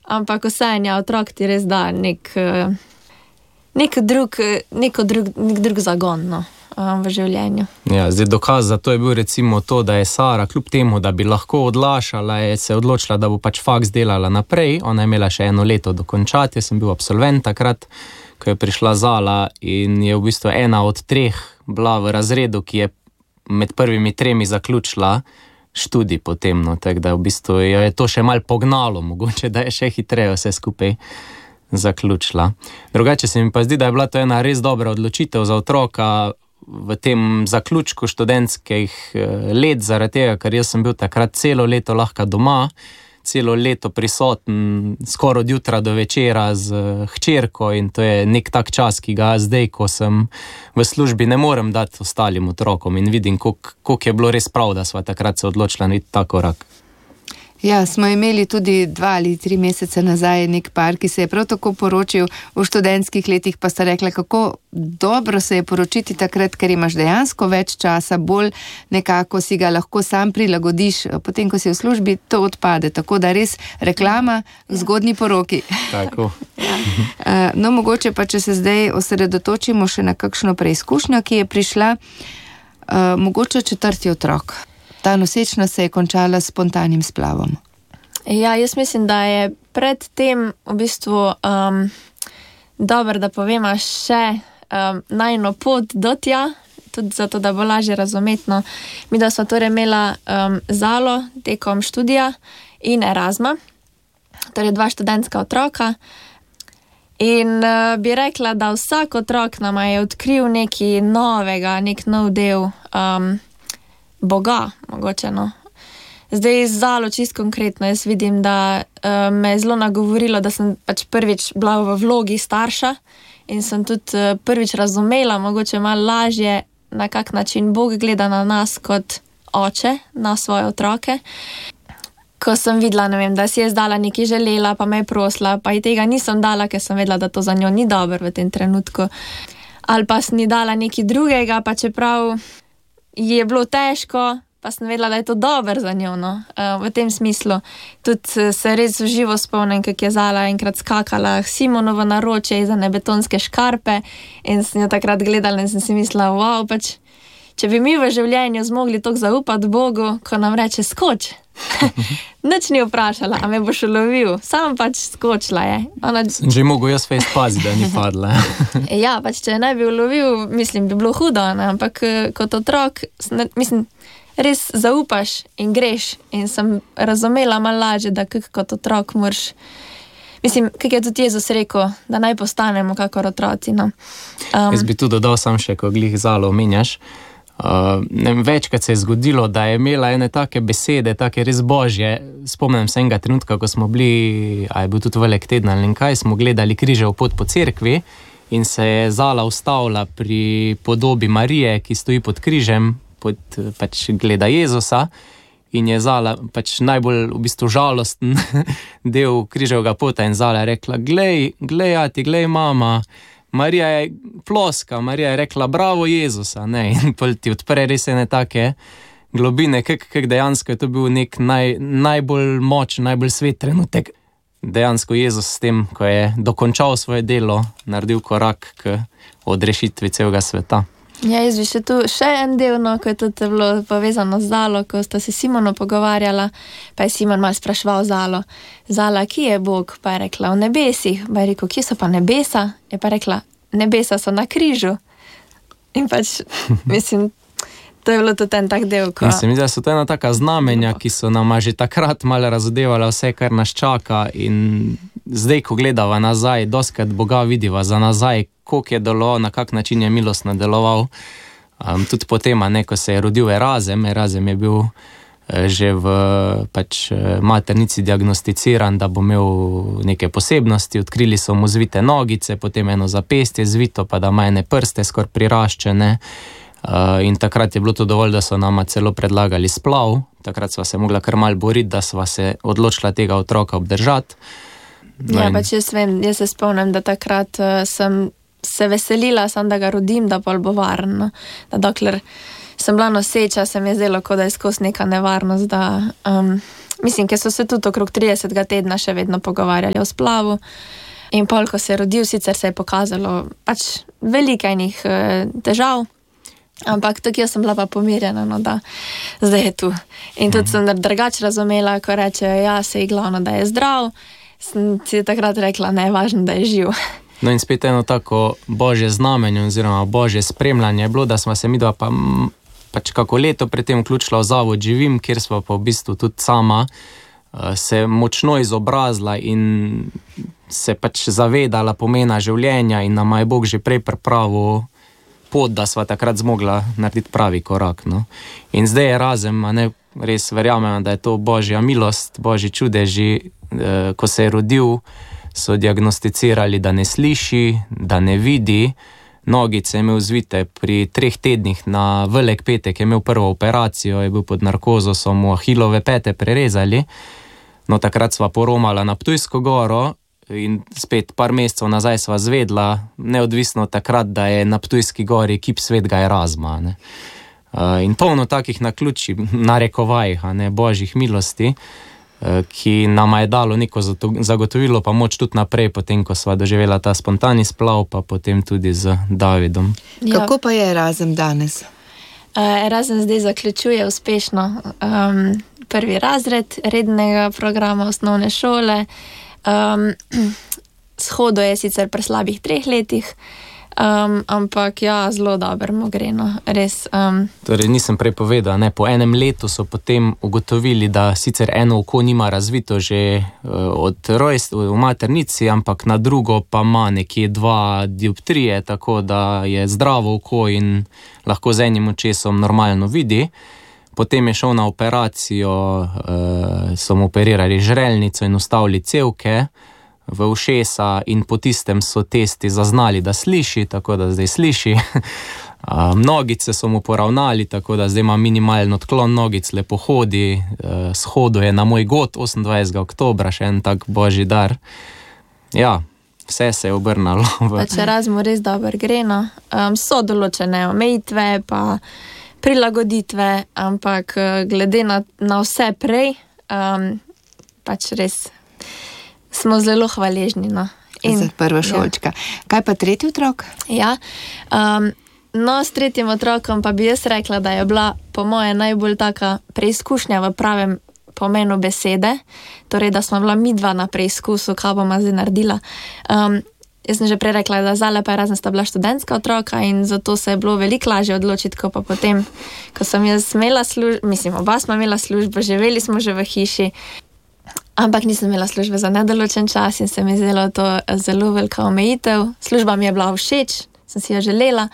ampak vsaj otrok ti res da nek drug zagon, no, v življenju. Ja, zdaj dokaz za to je bil recimo to, da je Sara kljub temu, da bi lahko odlašala, je se odločila, da bo pač faks delala naprej. Ona je imela še 1 leto dokončati, jaz sem bil absolvent takrat, ko je prišla Zala in je v bistvu ena od 3 bila v razredu, ki je med prvimi 3 zaključila študij potem, no, tako da v bistvu je to še malo pognalo, mogoče, da je še hitreje vse skupaj zaključila. Drugače se mi pa zdi, da je bila to ena res dobra odločitev za otroka v tem zaključku študentskih let, zaradi tega, ker jaz sem bil takrat celo leto lahko doma, celo leto prisoten, skoraj od jutra do večera z hčerko in to je nek tak čas, ki ga zdaj, ko sem v službi, ne morem dati ostalim otrokom in vidim, koliko je bilo res prav, da sva takrat se odločila narediti ta korak. Ja, smo imeli tudi 2 ali 3 mesece nazaj nek par, ki se je prav tako poročil v študentskih letih, pa sta rekla, kako dobro se je poročiti takrat, ker imaš dejansko več časa, bolj nekako si ga lahko sam prilagodiš, potem ko si v službi, to odpade, tako da res reklama k zgodnji poroki. Tako. No, mogoče pa, če se zdaj osredotočimo še na kakšno preizkušnjo, ki je prišla, mogoče 4. otrok. Ta nosečnost se je končala s spontanim splavom. Ja, jaz mislim, da je pred tem v bistvu dobro, da povema še najino pot do tja, tudi zato, da bo lažje razumetno. Mi da sva torej imela Zalo tekom študija in Erasma, torej 2 študentska otroka. In bi rekla, da vsak otrok nama je odkril nekaj novega, nek nov del Boga, mogoče, no. Zdaj Zalo čisto konkretno, jaz vidim, da me je zelo nagovorilo, da sem pač prvič bila v vlogi starša in sem tudi prvič razumela, mogoče malo lažje, na kak način Bog gleda na nas kot oče, na svoje otroke. Ko sem videla, ne vem, da si je zdala nekaj želela, pa me je prosila, pa ji tega nisem dala, ker sem vedela, da to za njo ni dobro v tem trenutku. Ali pa sem ji dala nekaj drugega, pa čeprav je bilo težko, pa sem vedela, da je to dobro za njo, no, v tem smislu. Tudi se res v živo spomnim, kako je Zala enkrat skakala Simonovo naročje iz betonske škarpe in sem jo takrat gledala in sem si mislila, wow, pač, če bi mi v življenju zmogli toliko zaupati Bogu, ko nam reče skoč. Nič ni vprašala, a me boš ulovil, sam pač skočila je. Že mogo jaz fejst paziti, da ni padla. Ja, pač če ne bi ulovil, mislim, bi bilo hudo, ne? Ampak kot otrok, mislim, res zaupaš in greš in sem razumela malo lažje, da kot otrok moraš, mislim, kak je tudi Jezus rekel, da naj postanemo kakor otroci, no. Jaz bi tu dodal sam še, ko glih Zalo omenjaš. Večkrat se je zgodilo, da je imela ene take besede, take res božje. Spomnim se enega trenutka, ko smo bili, a je bil tudi velik teden ali kaj, smo gledali Križev pot po cerkvi in se je Zala ustavila pri podobi Marije, ki stoji pod križem, pač gleda Jezusa in je Zala pač najbolj v bistvu žalosten del Križevega pota in Zala je rekla, glej ati, glej mama, Marija je ploska, Marija je rekla, bravo Jezusa, ne, in pol ti odpre res ene take globine, kak dejansko je to bil nek najbolj močen, najbolj svet trenutek. Dejansko Jezus s tem, ko je dokončal svoje delo, naredil korak k odrešitvi celega sveta. Ja, jaz bi še en del, no, ko je tudi bilo povezano z Zalo, ko sta se Simono pogovarjala, pa je Simon malo spraševal Zalo. Zala, kje je Bog? Pa je rekla, v nebesih. Pa je rekel, kje so pa nebesa? Je pa rekla, nebesa so na križu. In pač, mislim, to je bilo tudi en tak del, ko... In se mi zdi, da so to ena taka znamenja, ki so nama že takrat malo razodevala vse, kar nas čaka in zdaj, ko gledava nazaj, doskrat Boga vidiva za nazaj, koliko je deloval, na kak način je milostno deloval. Tudi potem, ko se je rodil Erasem je bil že v pač maternici diagnosticiran, da bo imel neke posebnosti, odkrili so mu zvite nogice, potem eno zapestje zvito, pa da ima ene prste skoraj priraščene. In takrat je bilo to dovolj, da so nama celo predlagali splav. Takrat sva se mogla kar malo boriti, da sva se odločila tega otroka obdržati. Ja, pač jaz vem, jaz se spomnim, da takrat sem se veselila, sam da ga rodim, da pol bo varen. Da dokler sem bila noseča, se mi je zdelo, kot da je skozi neka nevarnost, da mislim, ker so se tudi okrog 30. tedna še vedno pogovarjali o splavu. In pol, ko se je rodil, sicer se je pokazalo pač veliko enih težav, ampak tukaj sem bila pa pomirjena, no, da zdaj je tu. In tudi sem drugače razumela, ko rečejo, ja, se je glavno, da je zdrav, sem si takrat rekla, ne, važno, da je živ. No in spet eno tako božje znamenje oziroma božje spremljanje je bilo, da smo se midva pač kako leto predtem vključila v zavod Živim, kjer smo pa v bistvu tudi sama se močno izobrazila in se pač zavedala pomena življenja in nama je Bog že prej pripravil pot, da sva takrat zmogla narediti pravi korak. No. In zdaj je razem, a ne, res verjamem, da je to božja milost, božji čudeži. Ko se je rodil, so diagnosticirali, da ne sliši, da ne vidi. Nogice je imel zvite pri 3 tednih na velik petek, je imel prvo operacijo, je bil pod narkozo, so mu ahilove pete prerezali. No, takrat sva poromala na Ptujsko goro in spet par mesecev nazaj sva zvedla, neodvisno takrat, da je na Ptujski gori kip Svetega Erazma. Ne. In polno takih naključij, narekovajih, ne, božjih milosti, ki nama je dalo neko zagotovilo pa moč tudi naprej, potem, ko sva doživela ta spontani splav, pa potem tudi z Davidom. Ja. Kako pa je Erazem danes? Erazem zdaj zaključuje uspešno 1. razred rednega programa osnovne šole. Shodo je sicer pri slabih 3 letih, ampak ja, zelo dobro mu gre, no, res. Torej, nisem prej povedal, ne, po 1 letu so potem ugotovili, da sicer eno oko nima razvito že od rojstva v maternici, ampak na drugo pa ima nekje 2 dioptrije, tako da je zdravo oko in lahko z enim očesom normalno vidi. Potem je šel na operacijo, so mu operirali žrelnico in ustavili cevke v ušesa in po tistem so testi zaznali, da sliši, tako da zdaj sliši. Nogice so mu poravnali, tako da zdaj ima minimalen odklon nogic, lepo hodi, shodo je na moj god 28. oktobra, še en tak božji dar. Ja, vse se je obrnalo. Pač Erazmu res dobro gre, no. So določene omejitve, pa prilagoditve, ampak glede na vse prej, pač res smo zelo hvaležni. No. Za prvo šolčka. Ja. Kaj pa 3. otrok? Ja, no, s 3. otrokom pa bi jaz rekla, da je bila po moje najbolj taka preizkušnja v pravem pomenu besede, torej, da smo bila midva na preizkusu, kaj bomo zdaj naredila. Jaz sem že prej rekla, da Zala pa Erazem sta bila študentska otroka in zato se je bilo veliko lažje odločiti, ko pa potem, ko sem jaz imela službo, mislim, oba smo imela službo, živeli smo že v hiši, ampak nisem imela službe za nedoločen čas in se mi je zdelo to zelo velika omejitev. Služba mi je bila všeč, sem si jo želela,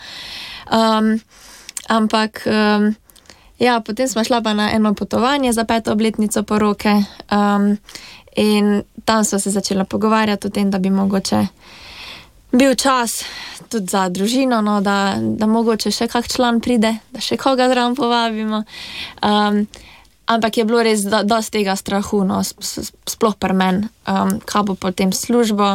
ampak ja, potem smo šla pa na eno potovanje za 5. obletnico poroke in tam smo se začela pogovarjati o tem, da bi mogoče bil čas tudi za družino, no, da mogoče še kak član pride, da še koga zraven povabimo. Ampak je bilo res dosti tega strahu, no, sploh pri meni, kaj bo potem službo.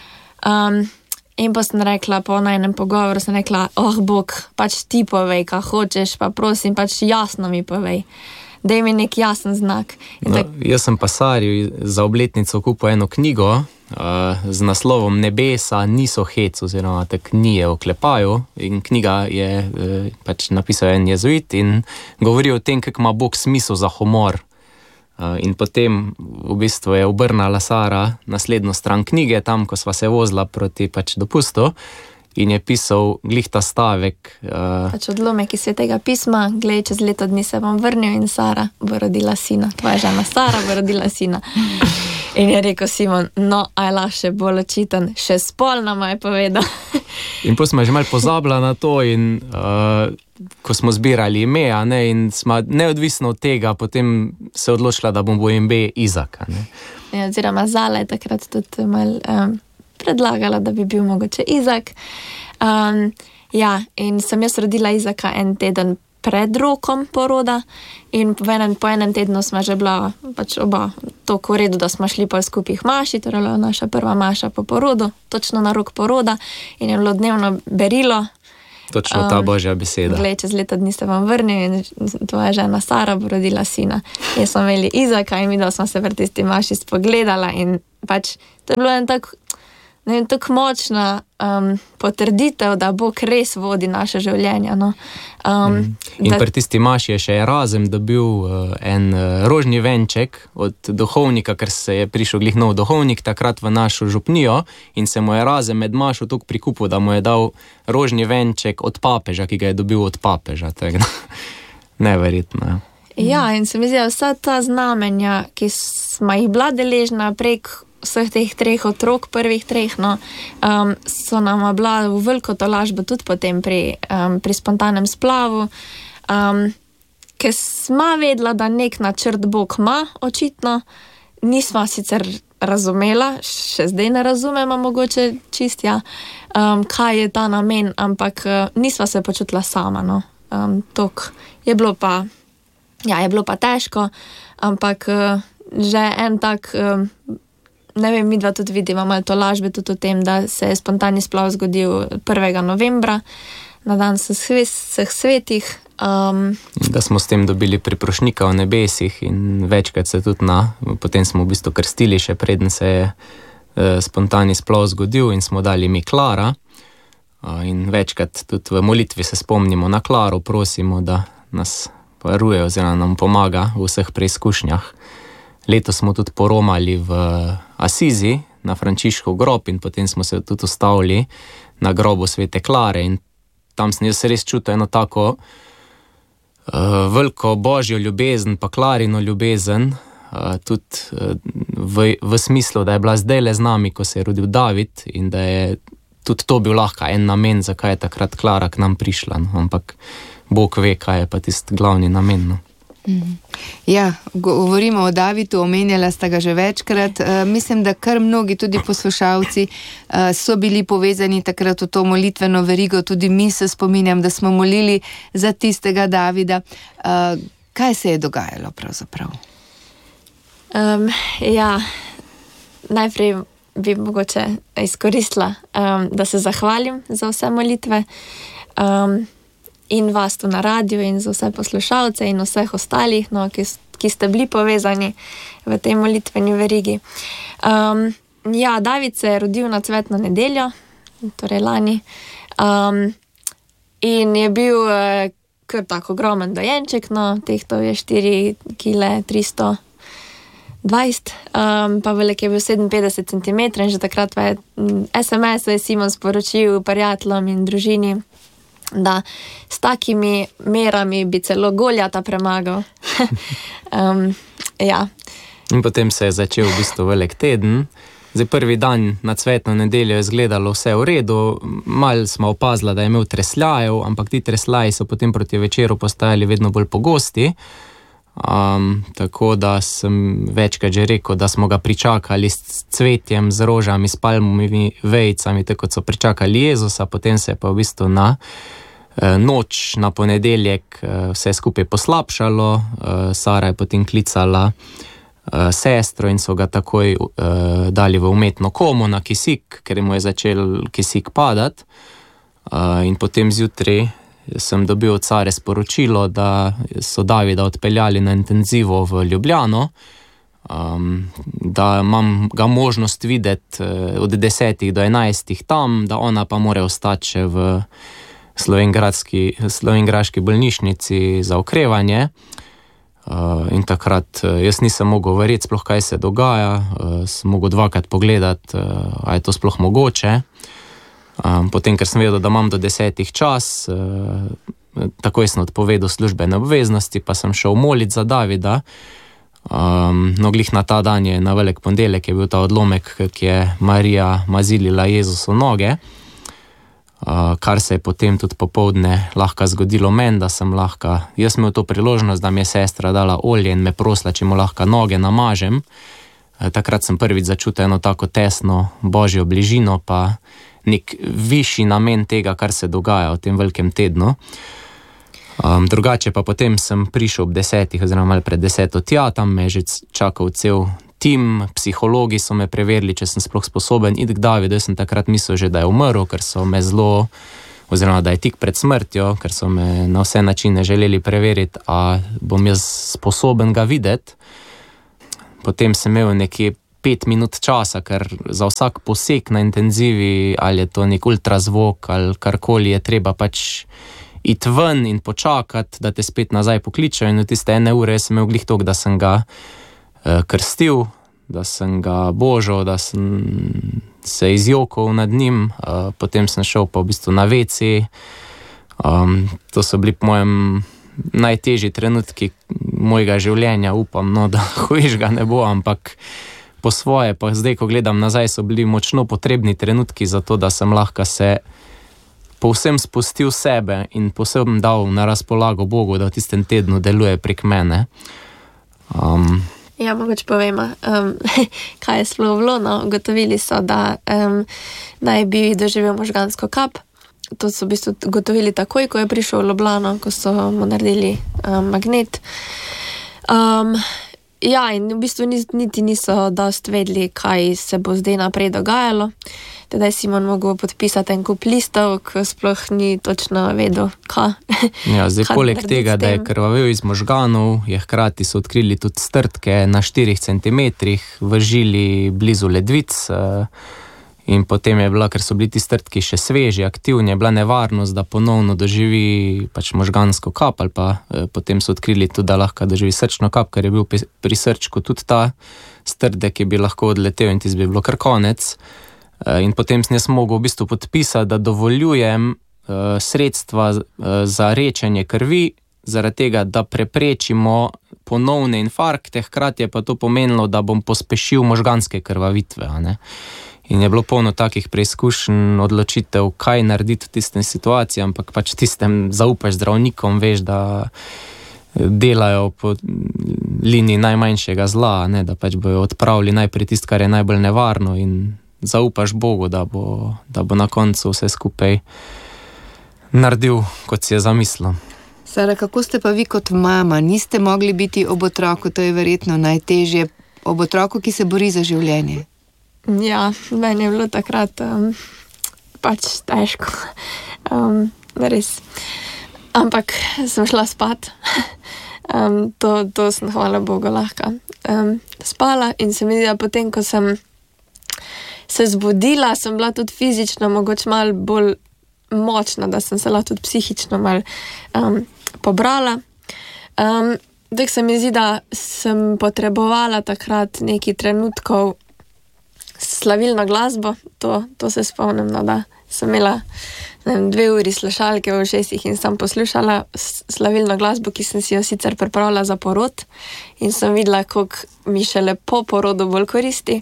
In pa sem rekla, po najnem pogovoru sem rekla, Bog, pač ti povej, kaj hočeš, pa prosim, pač jasno mi povej. Daj mi nek jasen znak. No, jaz sem pa Sarju za obletnico kupil eno knjigo z naslovom Nebesa niso hec, oziroma tak nije oklepaju, in knjiga je pač napisal en jezuit in govori o tem, kako ima Bog smisel za humor. In potem v bistvu je obrnala Sara naslednjo stran knjige, tam, ko sva se vozila proti pač dopustu, in je pisal glih ta stavek. Pač odlomek iz Svetega pisma, glej, čez leto dni se bom vrnil in Sara bo rodila sina. Tvoja žena Sara bo rodila sina. In je rekel Simon, no, aj lahko še bolj očiten, še spol nama je povedal. In potem smo že malo pozabila na to in ko smo zbirali ime, ne, in smo neodvisno od tega potem se odločila, da bom bo ime Izak. Ja, oziroma Zala je takrat tudi malo predlagala, da bi bil mogoče Izak. Ja, in sem jaz rodila Izaka en teden pred rokom poroda in po enem tednu smo že bila pač oba toliko v redu, da smo šli pa skupaj maši, torej naša prva maša po porodu, točno na rok poroda, in je bilo dnevno berilo Točno ta božja beseda. Glej, čez leto dni se vam vrnil in tvoja žena Sara bo rodila sina. Jaz smo imeli Izaka in mi, da smo se pri tisti maši spogledala in pač to je bilo tako močna potrditev, da Bog res vodi naše življenje. No. In pri tisti maši je še Erazem dobil en rožni venček od duhovnika, ker se je prišel glih nov duhovnik takrat v našo župnijo in se mu je Erazem med mašo toliko prikupil, da mu je dal rožni venček od papeža, ki ga je dobil od papeža. Neverjetno. Ja, in se mi zdi, vsa ta znamenja, ki smo jih bila deležna prek vseh teh 3 otrok, prvih 3, no, so nam bila v veliko tolažbo tudi potem pri spontanem splavu, ker smo vedela, da nek načrt Bog ima, očitno, nismo sicer razumela, še zdaj ne razumemo mogoče čistja, kaj je ta namen, ampak nismo se počutila sama, no. Je bilo pa težko, ampak že en tak ne vem, mi dva tudi vidimo malo tolažbe tudi o tem, da se je spontani splav zgodil 1. novembra, na dan vseh svetih. Da smo s tem dobili priprošnika v nebesih in večkrat se tudi potem smo v bistvu krstili še preden se je spontani splav zgodil in smo dali ime Klara. In večkrat tudi v molitvi se spomnimo na Klaro, prosimo, da nas varuje oziroma nam pomaga v vseh preizkušnjah. Letos smo tudi poromali v Asizi na Frančiškov grob in potem smo se tudi ustavili na grobu svete Klare in tam sem jaz res čutil eno tako veliko božjo ljubezen pa Klarino ljubezen, tudi v smislu, da je bila zdajle z nami, ko se je rodil David in da je tudi to bil lahko en namen, zakaj je takrat Klara k nam prišla, no. Ampak Bog ve, kaj je pa tisti glavni namen, no. Ja, govorimo o Davidu, omenjala sta ga že večkrat. Mislim, da kar mnogi tudi poslušalci so bili povezani takrat v to molitveno verigo, tudi mi se spominjam, da smo molili za tistega Davida. Kaj se je dogajalo pravzaprav? Ja, najprej bi mogoče izkoristila, da se zahvalim za vse molitve, in vas tu na radiju in za vse poslušalce in vseh ostalih, no, ki ste bili povezani v tej molitveni verigi. Ja, David se je rodil na cvetno nedeljo, torej lani, in je bil kar tako ogromen dojenček, no, tehtal je 4 kg 320, pa velik je bil 57 cm in že takrat v SMS-u je Simon sporočil prijateljem in družini, da s takimi merami bi celo Goljata premagal. Ja. In potem se je začel v bistvu velik teden. Zdaj prvi dan na cvetno nedeljo je izgledalo vse v redu, malo smo opazili, da je imel tresljajev, ampak ti tresljaji so potem proti večeru postajali vedno bolj pogosti. Tako da sem večkrat že rekel, da smo ga pričakali s cvetjem, z rožami, s palmovimi vejicami, tako kot so pričakali Jezusa, potem se je pa v bistvu na noč, na ponedeljek vse skupaj poslabšalo. Sara je potem klicala sestro in so ga takoj dali v umetno komo na kisik, ker mu je začel kisik padati. In potem zjutraj sem dobil od Sare sporočilo, da so Davida odpeljali na intenzivo v Ljubljano, da imam ga možnost videti od 10 do 11 tam, da ona pa mora ostati še v slovenjgraški bolnišnici za okrevanje. In takrat jaz nisem mogel verjeti sploh, kaj se dogaja, sem mogel 2krat pogledati, a je to sploh mogoče. Potem, ker sem vedel, da imam do 10 čas, takoj sem odpovedal službene obveznosti, pa sem šel molit za Davida. No, glih na ta dan je, na velik ponedeljek je bil ta odlomek, ki je Marija mazilila Jezusu noge, kar se je potem tudi popoldne lahko zgodilo meni, da sem lahko, jaz imel to priložnost, da mi je sestra dala olje in me prosila, če mu lahko noge namažem. Takrat sem prvič začutil eno tako tesno božjo bližino, pa nek višji namen tega, kar se dogaja v tem velikem tednu. Drugače pa potem sem prišel ob 10 oziroma malo pred 10 tja, tam me je že čakal cel tim, psihologi so me preverili, če sem sploh sposoben iti k Davidu. Jaz sem takrat mislil že, da je umrl, ker so me zelo oziroma da je tik pred smrtjo, ker so me na vse načine želeli preveriti, a bom jaz sposoben ga videti. Potem sem imel nekje 5 minut časa, ker za vsak poseg na intenzivi, ali je to nek ultrazvok ali karkoli, je treba pač iti ven in počakati, da te spet nazaj pokličajo, in v tiste 1 ure sem imel glih toliko, da sem ga krstil, da sem ga božal, da sem se izjokal nad njim, potem sem šel pa v bistvu na WC. To so bili po mojem najtežji trenutki mojega življenja, upam, no, da hujšega ne bo, ampak po svoje, pa zdaj, ko gledam nazaj, so bili močno potrebni trenutki za to, da sem lahko se povsem spustil sebe in povsem dal na razpolago Bogu, da v tistem tednu deluje prek mene. Ja, mogoče povemo, kaj je sploh bilo, no, ugotovili so, da naj bi doživel možgansko kap. To so v bistvu ugotovili takoj, ko je prišel v Ljubljano, ko so mu naredili magnet. Ja, in v bistvu niti niso dost vedeli, kaj se bo zdaj naprej dogajalo. Teda je Simon mogel podpisati en kup listov, ko sploh ni točno vedel, kaj. Ja, zdaj poleg tega, da je krvavel iz možganov, je hkrati so odkrili tudi strtke na 4 centimetrih v žili blizu ledvic, in potem je bila, ker so bili ti strtki še sveži, aktivni, je bila nevarnost, da ponovno doživi pač možgansko kap, ali pa potem so odkrili tudi, da lahko doživi srčno kap, ker je bil pri srčku tudi ta strdek, ki bi lahko odletel in tisti bi bilo kar konec. In potem sem jaz mogel v bistvu podpisati, da dovoljujem sredstva za rečenje krvi, zaradi tega, da preprečimo ponovne infarkte, hkrati je pa to pomenilo, da bom pospešil možganske krvavitve, a ne. In je bilo polno takih preizkušenj, odločitev, kaj narediti v tistem situaciji, ampak pač tistem zaupaš zdravnikom, veš, da delajo po liniji najmanjšega zla, ne, da pač bojo odpravili najprej tisto, kar je najbolj nevarno, in zaupaš Bogu, da bo na koncu vse skupaj naredil, kot si je zamislil. Sara, kako ste pa vi kot mama? Niste mogli biti ob otroku, to je verjetno najtežje, ob otroku, ki se bori za življenje. Ja, meni je bilo takrat pač težko. Res. Ampak sem šla spat. To sem, hvala Bogu, lahko spala, in se mi zdi, da potem, ko sem se zbudila, sem bila tudi fizično mogoče malo bolj močna, da sem se lahko tudi psihično malo pobrala. Tako se mi zdi, da sem potrebovala takrat nekaj trenutkov slavilno glasbo, to se spomnim, no, da sem imela 2 uri slušalke v ušesih in sem poslušala slavilno glasbo, ki sem si jo sicer pripravila za porod, in sem videla, koliko mi šele po porodu bolj koristi.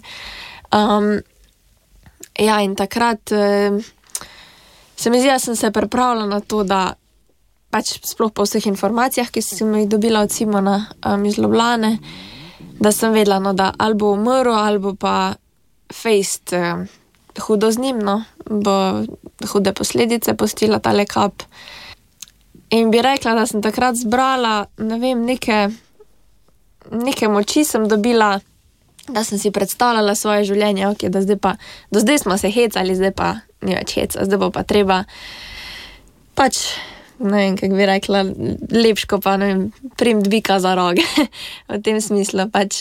Ja, in takrat se mi zdi, da sem se pripravila na to, da pač sploh po vseh informacijah, ki sem jih dobila od Simona iz Ljubljane, da sem vedela, no, da ali bo umrl, ali bo pa fejst hudo z njim, no, bo hude posledice pustila tale kap. In bi rekla, da sem takrat zbrala, ne vem, neke moči sem dobila, da sem si predstavljala svoje življenje, ok, da zdaj pa, do zdaj smo se hecali, zdaj pa ni več heca, zdaj bo pa treba pač, ne vem, kako bi rekla, lepško pa, ne vem, primt bika za roge, v tem smislu, pač,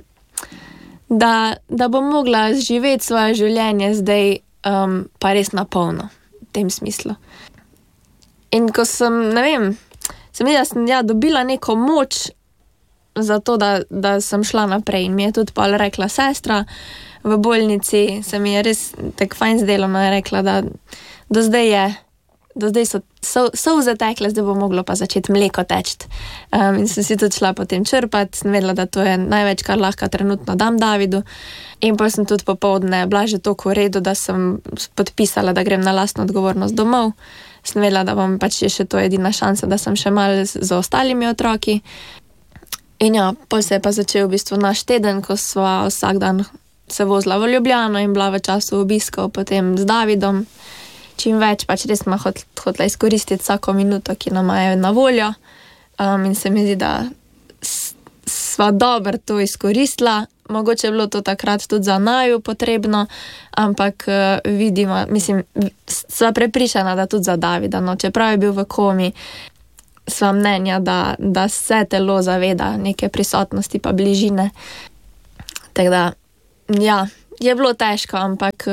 da bom mogla živeti svoje življenje zdaj pa res napolno, v tem smislu. In ko sem, ne vem, sem dobila neko moč za to, da sem šla naprej, in mi je tudi pol rekla sestra v bolnici, se mi je res tako fajn zdelo, no, je rekla, da do zdaj so solze tekle, zdaj bo moglo pa začeti mleko teči. In sem si tudi šla potem črpati, sem vedela, da to je največ, kar lahko trenutno dam Davidu. In potem sem tudi popoldne bila že toliko v redu, da sem podpisala, da grem na lastno odgovornost domov. Sem vedela, da bom pač še to edina šansa, da sem še malo z ostalimi otroki. In ja, potem se je pa začel v bistvu naš teden, ko sva vsak dan se vozila v Ljubljano in bila v času obiskov potem z Davidom. Čim več, pač res smo hotela izkoristiti vsako minuto, ki nam je na voljo. In se mi zdi, da sva dobro to izkoristila, mogoče je bilo to takrat tudi za naju potrebno, ampak vidimo, mislim, sva prepričana, da tudi za Davida, no, čeprav je bil v komi, sva mnenja, da se telo zaveda neke prisotnosti pa bližine. Tako da, ja, je bilo težko, ampak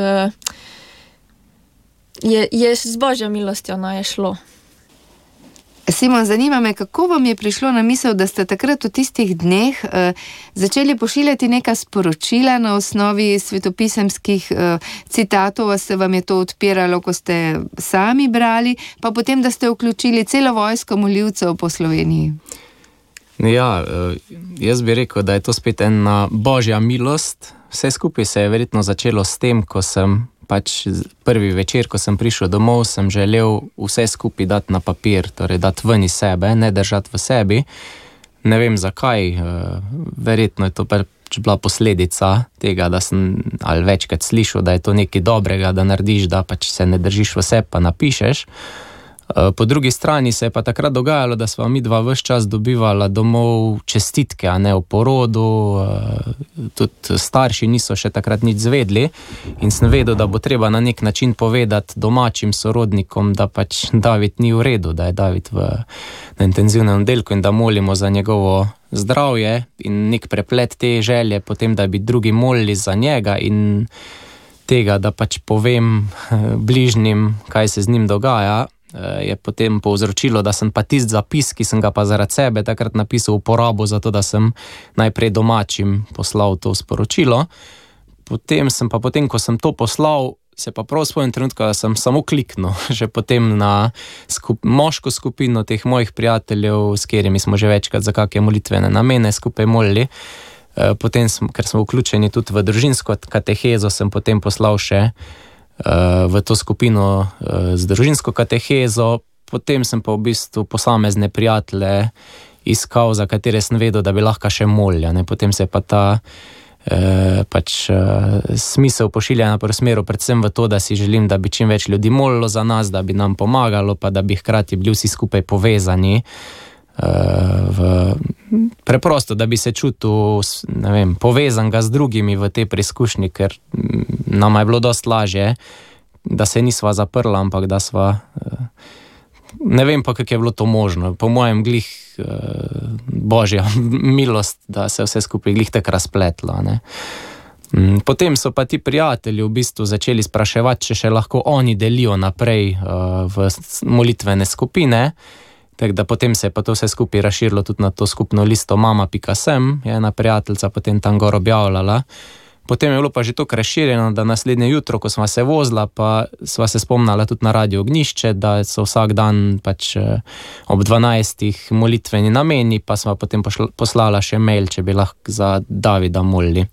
je z Božjo milostjo, no, je šlo. Simon, zanima me, kako vam je prišlo na misel, da ste takrat v tistih dneh začeli pošiljati neka sporočila na osnovi svetopisemskih citatov, se vam je to odpiralo, ko ste sami brali, pa potem, da ste vključili celo vojsko molivcev po Sloveniji? Ja, jaz bi rekel, da je to spet ena Božja milost. Vse skupaj se je verjetno začelo s tem, ko sem pač prvi večer, ko sem prišel domov, sem želel vse skupaj dati na papir, torej dati ven iz sebe, ne držati v sebi. Ne vem zakaj, verjetno je to pač bila posledica tega, da sem ali večkrat slišal, da je to nekaj dobrega, da narediš, da pač se ne držiš v sebi, pa napišeš. Po drugi strani se je pa takrat dogajalo, da sva midva ves čas dobivala domov čestitke, a ne o porodu, tudi starši niso še takrat nič zvedli in sem vedel, da bo treba na nek način povedati domačim sorodnikom, da pač David ni v redu, da je David na intenzivnem oddelku in da molimo za njegovo zdravje in nek preplet te želje, potem da bi drugi molili za njega in tega, da pač povem bližnjim, kaj se z njim dogaja, je potem povzročilo, da sem pa tisti zapis, ki sem ga pa zaradi sebe takrat napisal v porabo, zato da sem najprej domačim poslal to sporočilo. Potem, ko sem to poslal, se pa prav spomnim trenutka, da sem samo kliknil, že potem na moško skupino teh mojih prijateljev, s katerimi smo že večkrat za kakšne molitvene namene skupaj molili. Potem, ker smo vključeni tudi v družinsko katehezo, sem potem poslal še v to skupino z družinsko katehezo, potem sem pa v bistvu posamezne prijatelje iskal, za katere sem vedel, da bi lahko še molil. Potem se je pa ta smisel pošiljanja preusmeril predvsem v to, da si želim, da bi čim več ljudi molilo za nas, da bi nam pomagalo, pa da bi hkrati bili vsi skupaj povezani. Preprosto, da bi se čutil, ne vem, povezan ga z drugimi v tej preizkušnji, ker nama je bilo dosti lažje, da se nisva zaprla, ampak da sva, ne vem pa, kako je bilo to možno, po mojem glih Božja milost, da se vse skupaj glih tako razpletlo, ne. Potem so pa ti prijatelji v bistvu začeli spraševati, če še lahko oni delijo naprej v molitvene skupine. Tako da potem se je pa to vse skupaj razširilo tudi na to skupno listo mama.sem, je ena prijateljica potem tam gor objavljala. Potem je bilo pa že toliko razširjeno, da naslednje jutro, ko sva se vozila, pa sva se spomnila tudi na Radio Ognjišče, da so vsak dan pač ob 12 molitveni nameni, pa sva potem poslala še mail, če bi lahko za Davida molili.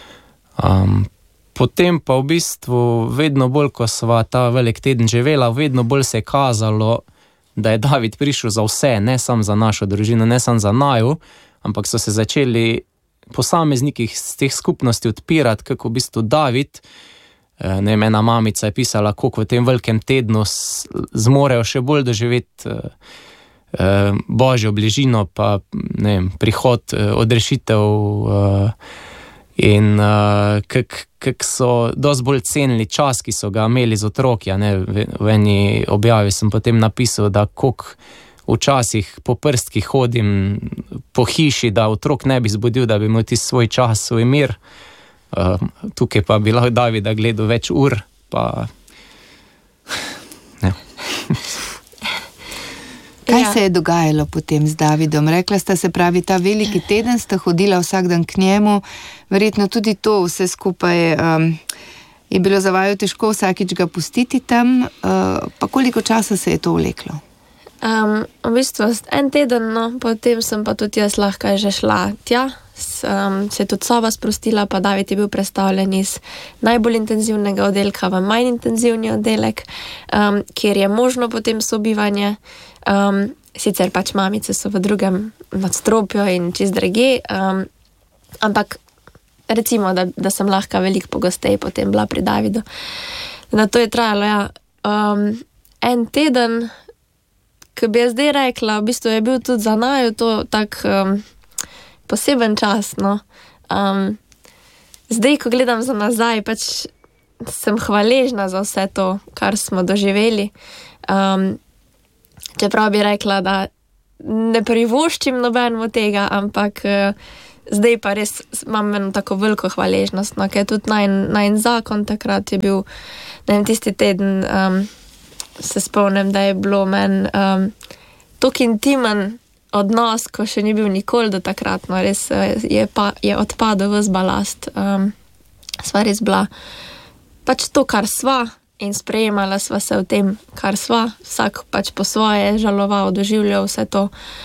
Potem pa v bistvu vedno bolj, ko sva ta velik teden živela, vedno bolj se je kazalo, da je David prišel za vse, ne samo za našo družino, ne samo za naju, ampak so se začeli posamezniki z teh skupnosti odpirati, kako v bistvu David, ne vem, ena mamica je pisala, koliko v tem velikem tednu zmorejo še bolj doživeti Božjo bližino, pa ne vem, prihod, odrešitev in kako so dosti bolj cenili čas, ki so ga imeli z otroki. V eni objavi sem potem napisal, da koliko včasih po prstkih hodim po hiši, da otrok ne bi zbudil, da bi imel tisti svoj čas, svoj mir. Tukaj pa bi lahko Davida gledal več ur, pa ne. Kaj se je dogajalo potem z Davidom? Rekla sta, se pravi, ta veliki teden sta hodila vsak dan k njemu, verjetno tudi to vse skupaj je bilo za vaju težko vsakič ga pustiti tam, pa koliko časa se je to vleklo? V bistvu en teden, no, potem sem pa tudi jaz lahko že šla tja, se je tudi soba sprostila, pa David je bil prestavljen iz najbolj intenzivnega oddelka v manj intenzivni oddelek, kjer je možno potem sobivanje. Sicer pač mamice so v drugem nadstropju in čist drugje, ampak recimo, da sem lahko veliko pogosteje potem bila pri Davidu. Na to je trajalo, en teden, ki bi jaz zdaj rekla, v bistvu je bil tudi za naju to tak poseben čas, no. zdaj, ko gledam za nazaj, pač sem hvaležna za vse to, kar smo doživeli. Čeprav bi rekla, da ne privoščim nobenemu tega, ampak zdaj pa res imam eno tako veliko hvaležnost, no, ker tudi najin zakon takrat je bil, ne vem, tisti teden se spomnim, da je bilo meni toliko intimen odnos, ko še ni bil nikoli do takrat, no, res je odpadel ves balast. Sva res bila pač to, kar sva, in sprejemala sva se v tem, kar sva, vsak pač po svoje žaloval, doživljal vse to.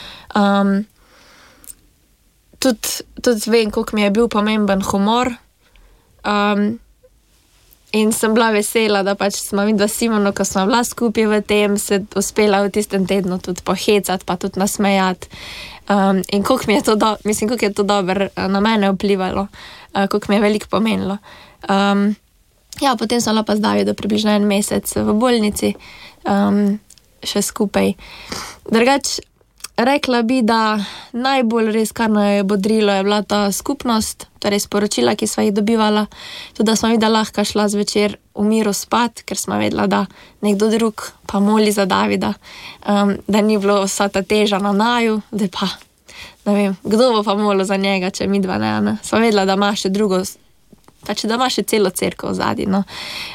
Tudi vem, koliko mi je bil pomemben humor, in sem bila vesela, da pač smo videla Simono, ko smo bila skupaj v tem, se uspela v tistem tednu tudi pohecati, pa tudi nasmejati. In koliko mi je to, koliko je to dobro na mene vplivalo, koliko mi je veliko pomenilo. Ja, potem sem bila pa z Davidom približno 1 mesec v bolnici, še skupaj. Drugač, rekla bi, da najbolj res, kar nas je bodrilo, je bila ta skupnost, torej sporočila, ki sva jih dobivala, tudi da smo videla lahko šla zvečer v miru spat, ker smo vedela, da nekdo drug pa moli za Davida, da ni bilo vsa ta teža na naju, da pa, ne vem, kdo bo pa molil za njega, če mi dva ne. Sva vedela, da ima še drugo, pač da ima še celo cerkev vzadi, no.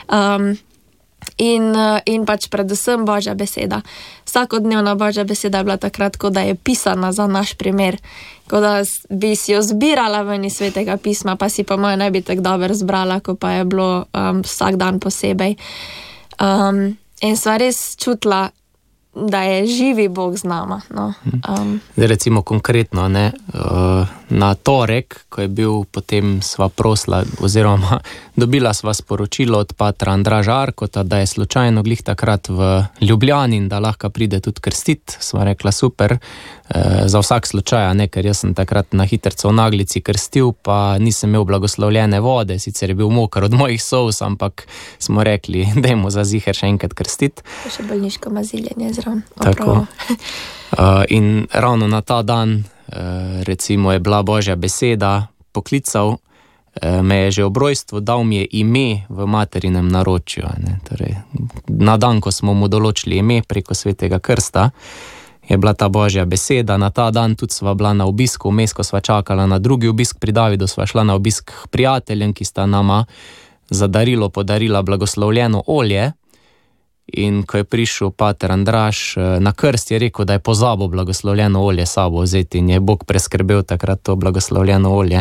In pač predvsem Božja beseda. Vsakodnevna Božja beseda je bila takrat, ko da je pisana za naš primer, ko da bi si jo zbirala ven iz Svetega pisma, pa si pa moja ne bi tako dobro zbrala, ko pa je bilo vsak dan posebej. In sva res čutila, da je živi Bog z nama. No. Zdaj recimo konkretno, ne, na torek, ko je bil, potem sva prosila, oziroma dobila sva sporočilo od patra Andraža Arkota, da je slučajno glih takrat v Ljubljani in da lahko pride tudi krstit. Sva rekla super, za vsak slučaj, ne, ker jaz sem takrat na hitrco v Naglici krstil, pa nisem imel blagoslovljene vode, sicer je bil moker od mojih solz, ampak smo rekli, dajmo za ziher še enkrat krstit. Še bolniško maziljenje zraven. Tako. In ravno na ta dan, recimo, je bila Božja beseda, poklical me je že ob rojstvu, dal mi je ime v materinem naročju. Ne? Torej, na dan, ko smo mu določili ime preko Svetega krsta, je bila ta Božja beseda. Na ta dan tudi sva bila na obisku, vmes, ko sva čakala na drugi obisk pri Davidu, sva šla na obisk k prijateljem, ki sta nama za darilo podarila blagoslovljeno olje. In ko je prišel pater Andraž na krst, je rekel, da je pozabil blagoslovljeno olje sabo vzeti in je Bog preskrbel takrat to blagoslovljeno olje.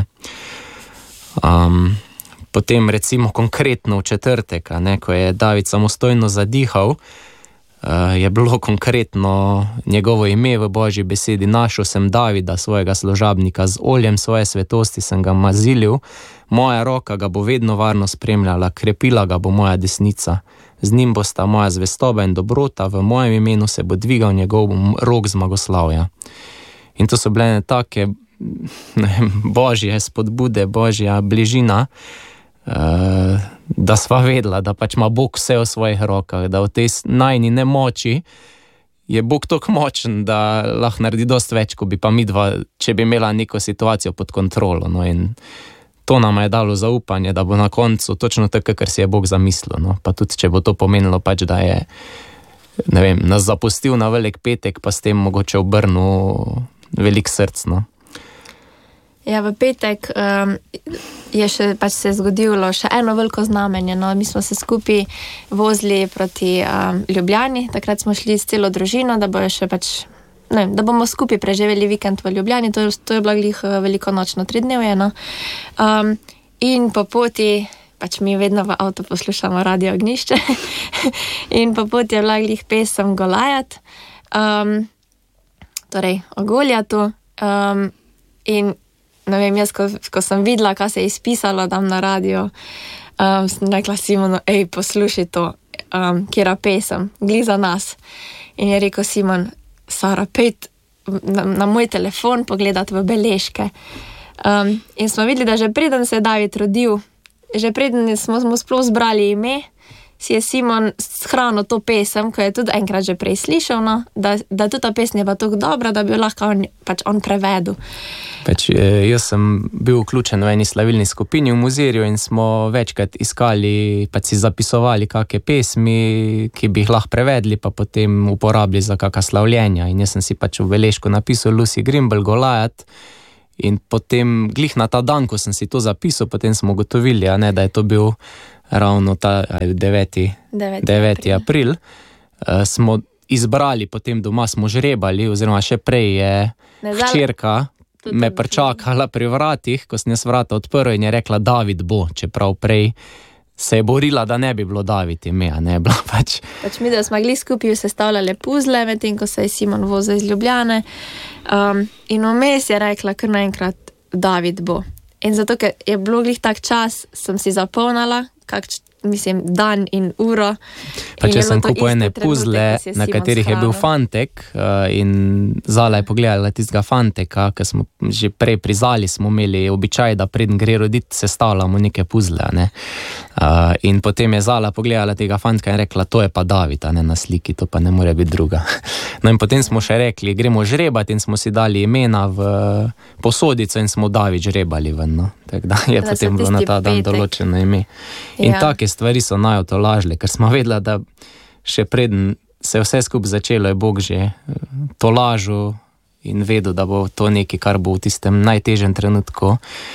Potem recimo konkretno v četrtek, ne, ko je David samostojno zadihal, je bilo konkretno njegovo ime v Božji besedi. Našel sem Davida, svojega služabnika, z oljem svoje svetosti sem ga mazilil, moja roka ga bo vedno varno spremljala, krepila ga bo moja desnica. Z njim bosta moja zvestoba in dobrota, v mojem imenu se bo dvigal njegov rok zmagoslavja. In to so bile take Božje spodbude, Božja bližina, da sva vedela, da pač ima Bog vse v svojih rokah, da v tej najni nemoči je Bog toliko močen, da lahko naredi dosti več, ko bi pa midva, če bi imela neko situacijo pod kontrolo. No, in to nam je dalo zaupanje, da bo na koncu točno tako, kar si je Bog zamislil. No. Pa tudi, če bo to pomenilo pač, da je, ne vem, nas zapustil na velik petek, pa s tem mogoče obrnil velik src, no. Ja, v petek je še pač se zgodilo še eno veliko znamenje. No. Mi smo se skupaj vozili proti Ljubljani, takrat smo šli s celo družino, da bojo še pač, ne vem, da bomo skupaj preživeli vikend v Ljubljani, to je bilo glih velikonočno 3-dnevje, no. In po poti, pač mi vedno v avtu poslušamo Radio Ognjišče, in po poti je bila glih pesem Golajat, torej o Goljatu, in ne vem, jaz, ko sem videla, kaj se je izpisalo tam na radio, sem rekla Simonu, poslušaj to, kjera pesem, glih za nas. In je rekel Simon, Sara, pejt na moj telefon pogledati v beležke. In smo videli, da že preden se je David rodil, že preden smo sploh zbrali ime, si je Simon shranil to pesem, ko je tudi enkrat že prej slišal, no, da tudi ta pesem je pa tako dobra, da bi jo lahko on prevedel. Jaz sem bil vključen v eni slavilni skupini v Mozirju in smo večkrat iskali, si zapisovali kakšne pesmi, ki bi jih lahko prevedli, pa potem uporabili za kakšna slavljenja. In jaz sem si v beležku napisal Lucy Grimble, Goliat, in potem glih na ta dan, ko sem si to zapisal, potem smo ugotovili, da je to bil ravno ta 9. april. Smo izbrali, potem doma smo žrebali, oziroma še prej je hčerka me pričakala pri vratih, ko sem jaz vrata odprl in je rekla, David bo, čeprav prej se je borila, da ne bi bilo David ime, a ne bilo mi, da smo glih skupaj sestavljali puzle, medtem ko se je Simon vozil iz Ljubljane, in vmes je rekla kar naenkrat, David bo. In zato, ker je bilo glih tak čas, sem si zapolnala, dan in uro. Jaz sem kupil ene puzle, na katerih je bil fantek, in Zala je pogledala tistega fanteka, ker smo že prej pri Zali smo imeli običaj, da preden gre roditi, sestavljamo neke puzle, ne. In potem je Zala pogledala tega fantka in rekla, to je pa David, ne, na sliki, to pa ne more biti druga. No in potem smo še rekli, gremo žrebati in smo si dali imena v posodico in smo David žrebali ven, no. Tako da je potem bilo na ta dan določeno ime. In take stvari so najo to lažile, ker smo vedela, da še preden se vse skupaj začelo, je Bog že to lažil in vedel, da bo to nekaj, kar bo v tistem najtežjem trenutku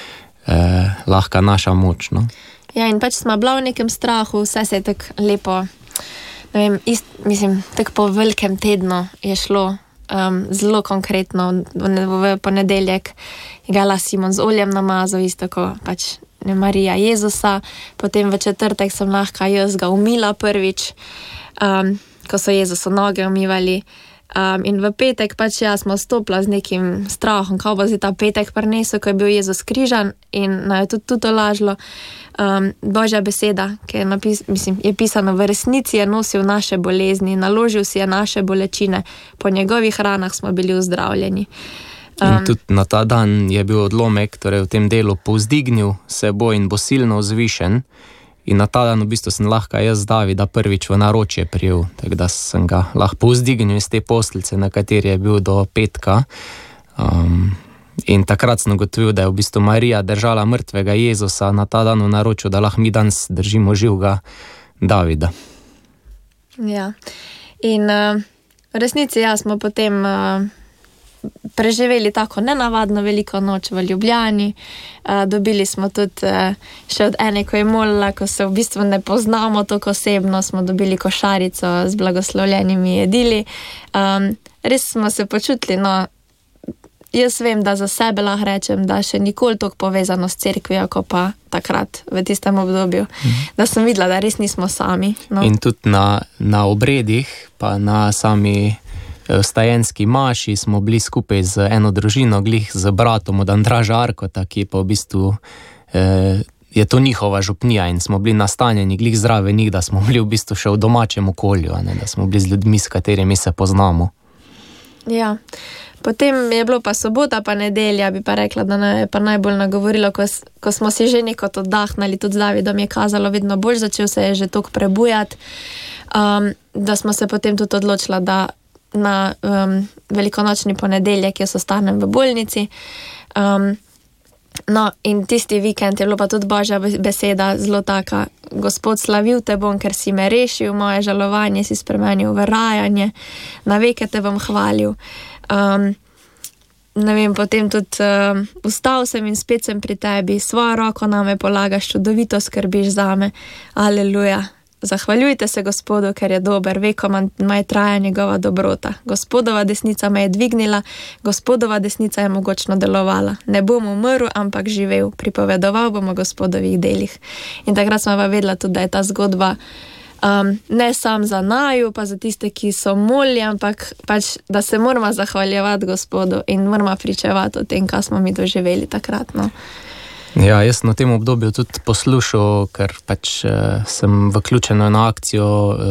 lahko naša moč, no. Ja, in smo bila v nekem strahu, vse se je tako lepo, ne vem, tako po velikem tednu je šlo, zelo konkretno, v ponedeljek je gala Simon z oljem namazal, isto ko Marija Jezusa, potem v četrtek sem lahko jaz ga umila prvič, ko so Jezusu noge umivali, in v petek smo stopila z nekim strahom, kao bo zdaj ta petek prinesel, ko je bil Jezus križan, in naj je tudi to lažlo. Božja beseda, ki je pisano, v resnici je nosil naše bolezni, naložil si je naše bolečine, po njegovih ranah smo bili uzdravljeni. In tudi na ta dan je bil odlomek, torej v tem delu povzdignil seboj in bo silno vzvišen, in na ta dan v bistvu sem lahko jaz Davida prvič v naročje prijel, tako da sem ga lahko povzdignil iz te posteljice, na kateri je bil do petka. In takrat sem ugotovil, da je v bistvu Marija držala mrtvega Jezusa na ta dan v naročju, da lahko mi danes držimo živega Davida. Ja, in v resnici smo potem preživeli tako nenavadno veliko noč v Ljubljani. Dobili smo tudi še od ene, ko je molila, ko se v bistvu ne poznamo tako osebno, smo dobili košarico z blagoslovljenimi jedili. Res smo se počutili, no, jaz vem, da za sebe lahko rečem, da še nikoli toliko povezano s cerkvijo, ko pa takrat, v tistem obdobju, da sem videla, da res nismo sami. No. In tudi na obredih, pa na sami vstajenski maši smo bili skupaj z eno družino, glih z bratom od Andraža Arkota, ki pa v bistvu je to njihova župnija, in smo bili nastanjeni glih zraven njih, da smo bili v bistvu še v domačem okolju, ne, da smo bili z ljudmi, s katerimi se poznamo. Ja, potem je bilo pa sobota, pa nedelja, bi pa rekla, da je pa najbolj nagovorilo, ko smo si že nekot oddahnali, tudi z Davidom je kazalo vedno bolj, začel se je že toliko prebujati, da smo se potem tudi odločila, da na velikonočni ponedeljek jaz ostanem v bolnici. No, in tisti vikend je bilo pa tudi Božja beseda zelo taka, Gospod, slavil te bom, ker si me rešil, moje žalovanje si spremenil v rajanje, na veke te bom hvalil. Ne vem, potem tudi vstal sem in spet sem pri tebi, svojo roko name polagaš, čudovito skrbiš zame. Aleluja. Zahvaljujte se Gospodu, ker je dober, vekomaj traja njegova dobrota. Gospodova desnica me je dvignila, Gospodova desnica je mogočno delovala. Ne bom umrl, ampak živel, pripovedoval bomo Gospodovih delih. In takrat smo pa vedela tudi, da je ta zgodba ne sam za naju, pa za tiste, ki so molili, ampak da se moramo zahvaljevati Gospodu in moramo pričevati o tem, kaj smo mi doživeli takrat, no. Ja, jaz sem v tem obdobju tudi poslušal, ker sem vključen na akcijo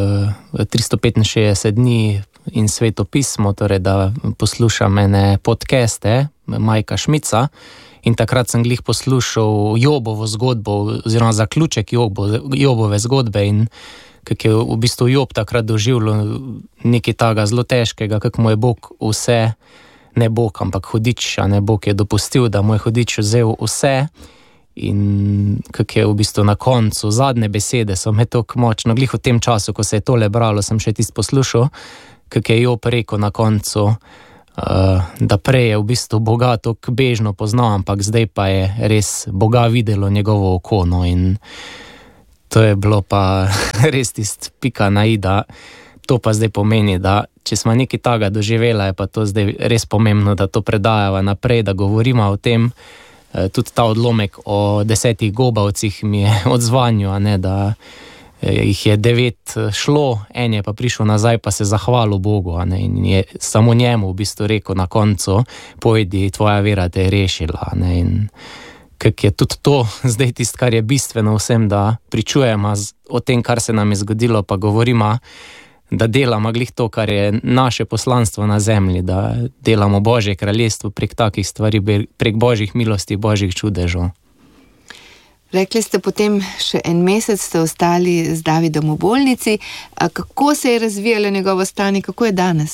365 dni in Sveto pismo, torej da poslušam ene podcaste Majka Šmica, in takrat sem glih poslušal Jobovo zgodbo oziroma zaključek Jobove zgodbe, in kako je v bistvu Job takrat doživljal nekaj taga zelo težkega, kako mu je Bog vse, ne Bog, ampak hudič, a ne Bog je dopustil, da mu je hudič vzel vse in kako je v bistvu na koncu, zadnje besede so me toliko močno, glih v tem času, ko se je tole bralo, sem še tisto poslušal, kako je Job rekel na koncu, da prej je v bistvu Boga toliko bežno poznal, ampak zdaj pa je res Boga videlo njegovo oko, no, in to je bilo pa res tist pika na i, da to pa zdaj pomeni, da če smo nekaj taga doživela, je pa to zdaj res pomembno, da to predajava naprej, da govorimo o tem. Tudi ta odlomek o 10 gobavcih mi je odzvanju, a ne, da jih je 9 šlo, en je pa prišel nazaj, pa se zahvalil Bogu, a ne, in je samo njemu v bistvu rekel na koncu, pojdi, tvoja vera te je rešila, a ne, in kako je tudi to zdaj tist, kar je bistveno vsem, da pričujemo o tem, kar se nam je zgodilo, pa govorimo, da delamo glih to, kar je naše poslanstvo na zemlji, da delamo Božje kraljestvo prek takih stvari, prek Božjih milosti, Božjih čudežov. Rekli ste, potem še en mesec ste ostali z Davidom v bolnici. Kako se je razvijalo njegovo stanje, kako je danes?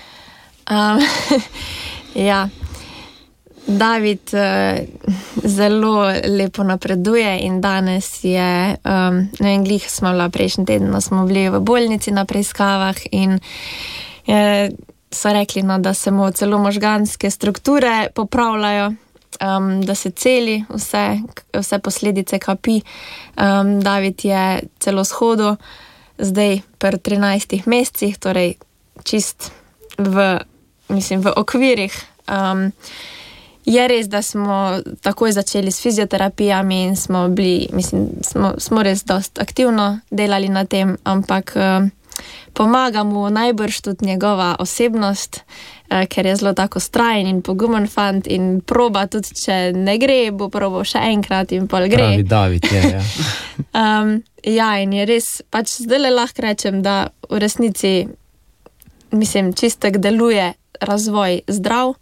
Ja, David zelo lepo napreduje in danes je, ne vem, glih smo bila prejšnji teden, smo bili v bolnici na preiskavah in so rekli, no, da se mu celo možganske strukture popravljajo, da se celi vse posledice kapi. David je celo shodil zdaj pri 13 mesecih, torej čist v okvirih. Je res, da smo takoj začeli s fizioterapijami in smo bili, smo res dosti aktivno delali na tem, ampak pomaga mu najbrž tudi njegova osebnost, ker je zelo tako strajen in pogumen fant in proba tudi, če ne gre, bo probal še enkrat in pol gre. Pravi David je, ja. Ja, in je res, pač zdaj lahko rečem, da v resnici, čistek deluje razvoj zdrav.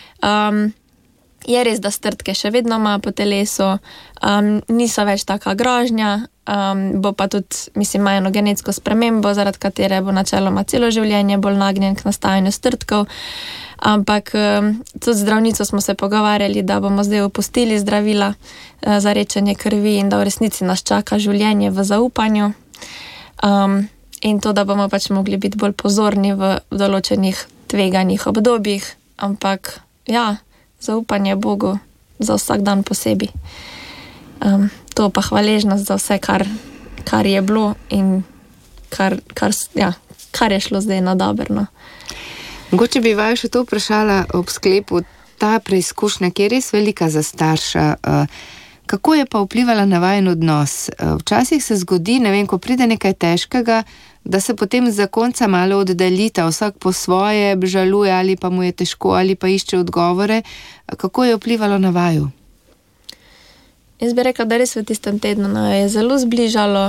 Je res, da strtke še vedno ima po telesu, niso več taka grožnja, bo pa tudi, ima eno genetsko spremembo, zaradi katere bo načeloma celo življenje bolj nagnjen k nastajanju strtkov, ampak tudi z zdravnico smo se pogovarjali, da bomo zdaj opustili zdravila za rečenje krvi in da v resnici nas čaka življenje v zaupanju, in to, da bomo pač mogli biti bolj pozorni v določenih tveganih obdobjih, ampak ja, zaupanje Bogu za vsak dan posebej. To pa hvaležnost za vse, kar je bilo in kar je šlo zdaj na dobro. Mogoče bi vaju še to vprašala ob sklepu, ta preizkušnja, ki je res velika za starša, kako je pa vplivala na vajen odnos? Včasih se zgodi, ne vem, ko pride nekaj težkega, da se potem za konca malo oddaljita, vsak po svoje žaluje ali pa mu je težko ali pa išče odgovore. Kako je vplivalo na vaju? Jaz bi rekla, da res v tistem tednu je zelo zbližalo.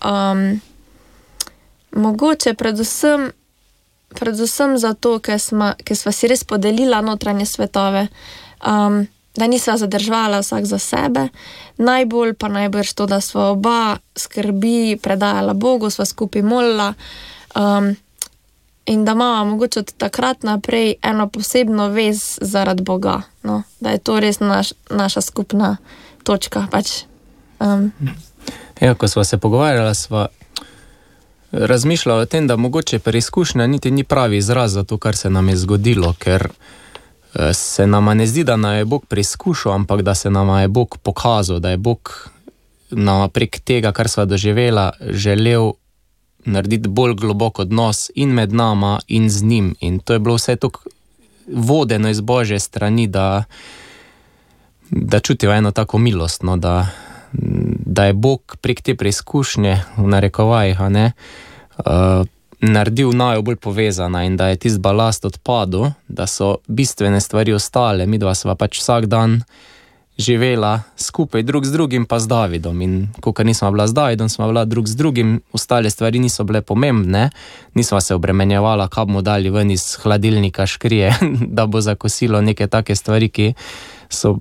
Mogoče predvsem zato, ker sva si res podelila notranje svetove, da nisva zadržvala vsak za sebe. Najbolj pa najbrž to, da sva oba skrbi predajala Bogu, sva skupaj molila, in da imamo mogoče od takrat naprej eno posebno vez zaradi Boga, no? Da je to res naša skupna točka. Pač. Ja, ko sva se pogovarjala, sva razmišljala o tem, da mogoče preizkušnja niti ni pravi izraz za to, kar se nam je zgodilo, ker se nama ne zdi, da nam je Bog preizkušal, ampak da se nama je Bog pokazal, da je Bog nama prek tega, kar sva doživela, želel narediti bolj globok odnos in med nama in z njim. In to je bilo vse tako vodeno iz Božje strani, da čutiva eno tako milost, no, da je Bog prek te preizkušnje, v narekovajih, naredil naju bolj povezana in da je tist balast odpadel, da so bistvene stvari ostale. Midva sva pač vsak dan živela skupaj drug z drugim pa z Davidom in kakor nisva bila z Davidom, sva bila drug z drugim, ostale stvari niso bile pomembne, nisva se obremenjevala, kaj bomo dali ven iz hladilnika škrije, da bo zakosilo neke take stvari, ki so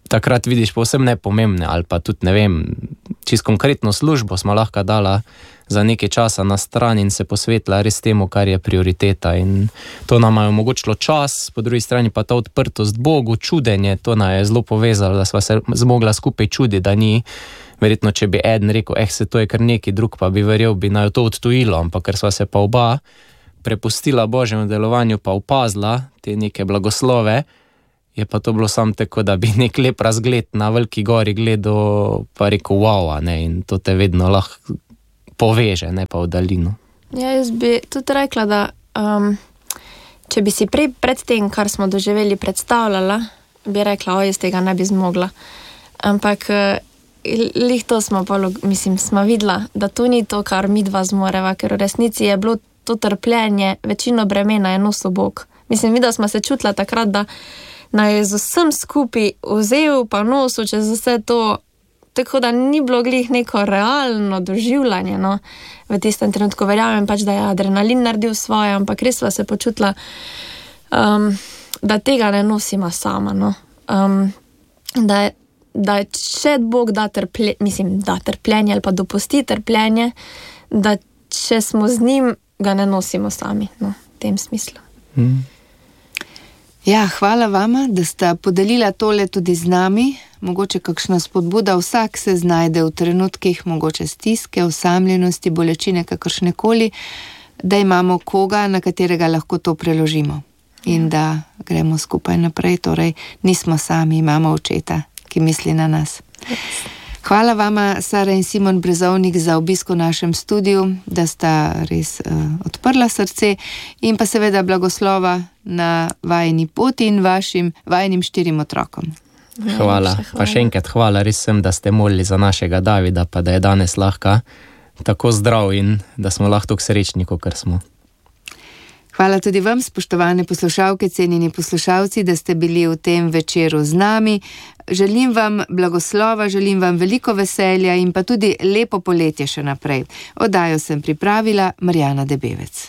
takrat vidiš povsem nepomembne ali pa tudi, ne vem, čisto konkretno službo smo lahko dala za nekaj časa na stran in se posvetila res temu, kar je prioriteta, in to nam je omogočilo čas, po drugi strani pa ta odprtost Bogu, čudenje, to nam je zelo povezalo, da sva se zmogla skupaj čuditi, da ni verjetno, če bi eden rekel, se to je kar neki, drug pa bi verjel, bi naj to odtujilo, ampak ker sva se pa oba prepustila Božjemu delovanju pa opazila te neke blagoslove, je pa to bilo samo tako, da bi nek lep razgled na veliki gori gledal pa rekel wow, ne, in to te vedno lahko poveže, ne pa v daljino. Ja, jaz bi tudi rekla, da če bi si pred tem, kar smo doživeli, predstavljala, bi rekla, jaz tega ne bi zmogla. Ampak lih to smo videla, da to ni to, kar mi dva zmoreva, ker v resnici je bilo to trpljenje, večino bremena je nosil Bog. Videla smo se čutila takrat, da naj je z vsem skupaj vzel pa nosil čez vse to, tako da ni bilo glih neko realno doživljanje, no, v tistem trenutku. Verjamem pač, da je adrenalin naredil svoje, ampak res sva se počutila, da tega ne nosima sama, no. Da če Bog da trpljenje ali pa dopusti trpljenje, da če smo z njim, ga ne nosimo sami, no, v tem smislu. Ja, hvala vama, da sta podelila tole tudi z nami. Mogoče kakšna spodbuda, vsak se znajde v trenutkih, mogoče stiske, osamljenosti, bolečine, kakršnekoli, da imamo koga, na katerega lahko to preložimo. In da gremo skupaj naprej, torej nismo sami, imamo očeta, ki misli na nas. Hvala vama, Sara in Simon Brezovnik, za obisk v našem studiu, da sta res odprla srce in pa seveda blagoslova na vajini poti in vajinim 4 otrokom. Hvala. Pa še enkrat hvala res sem, da ste molili za našega Davida, pa da je danes lahko tako zdrav in da smo lahko tako srečni, kakor smo. Hvala tudi vam, spoštovane poslušalke, cenjeni poslušalci, da ste bili v tem večeru z nami. Želim vam blagoslova, želim vam veliko veselja in pa tudi lepo poletje še naprej. Oddajo sem pripravila Marjana Debevec.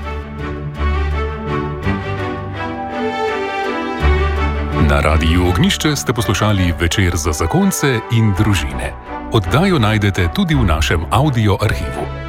Na Radiu Ognjišče ste poslušali Večer za zakonce in družine. Oddajo najdete tudi v našem audio arhivu.